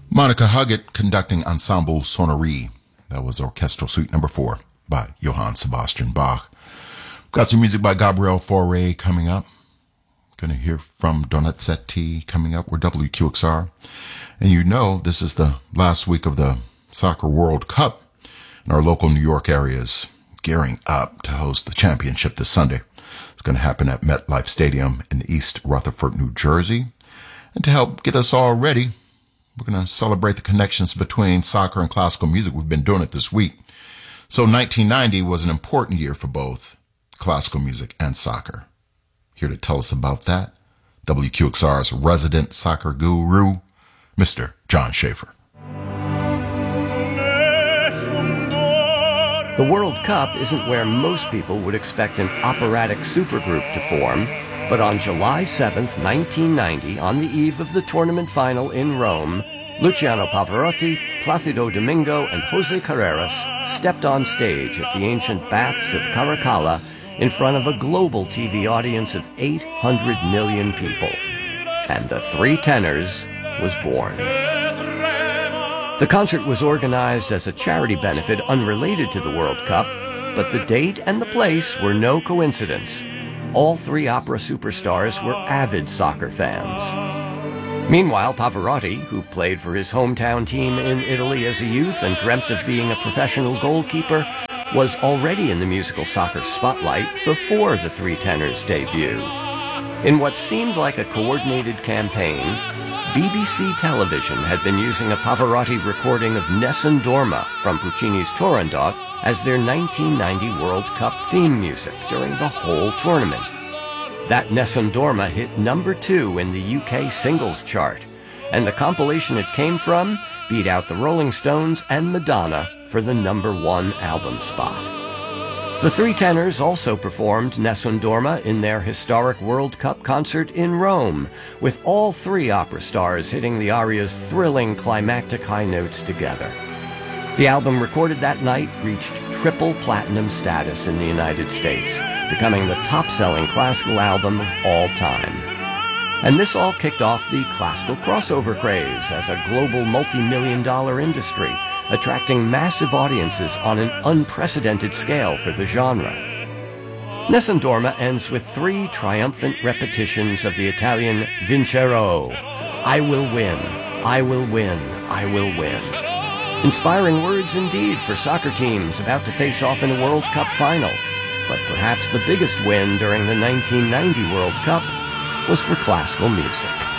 Monica Huggett conducting Ensemble Sonnerie. That was Orchestral Suite number 4 by Johann Sebastian Bach. Got some music by Gabriel Fauré coming up. Going to hear from Donizetti coming up. We're WQXR. And you know this is the last week of the Soccer World Cup. And our local New York area is gearing up to host the championship this Sunday. It's going to happen at MetLife Stadium in East Rutherford, New Jersey. And to help get us all ready, we're going to celebrate the connections between soccer and classical music. We've been doing it this week. So 1990 was an important year for both classical music and soccer. Here to tell us about that, WQXR's resident soccer guru, Mr. John Schaefer. The World Cup isn't where most people would expect an operatic supergroup to form, but on July 7th, 1990, on the eve of the tournament final in Rome, Luciano Pavarotti, Placido Domingo, and Jose Carreras stepped on stage at the ancient baths of Caracalla in front of a global TV audience of 800 million people. And the Three Tenors was born. The concert was organized as a charity benefit unrelated to the World Cup, but the date and the place were no coincidence. All three opera superstars were avid soccer fans. Meanwhile, Pavarotti, who played for his hometown team in Italy as a youth and dreamt of being a professional goalkeeper, was already in the musical soccer spotlight before the Three Tenors' debut. In what seemed like a coordinated campaign, BBC Television had been using a Pavarotti recording of Nessun Dorma from Puccini's Turandot as their 1990 World Cup theme music during the whole tournament. That Nessun Dorma hit number 2 in the UK singles chart, and the compilation it came from beat out the Rolling Stones and Madonna for the number 1 album spot. The Three Tenors also performed Nessun Dorma in their historic World Cup concert in Rome, with all three opera stars hitting the aria's thrilling climactic high notes together. The album recorded that night reached triple platinum status in the United States, becoming the top-selling classical album of all time. And this all kicked off the classical crossover craze as a global multi-million-dollar industry, attracting massive audiences on an unprecedented scale for the genre. Nessun Dorma ends with 3 triumphant repetitions of the Italian Vincerò, I will win, I will win, I will win. Inspiring words indeed for soccer teams about to face off in a World Cup final. But perhaps the biggest win during the 1990 World Cup was for classical music.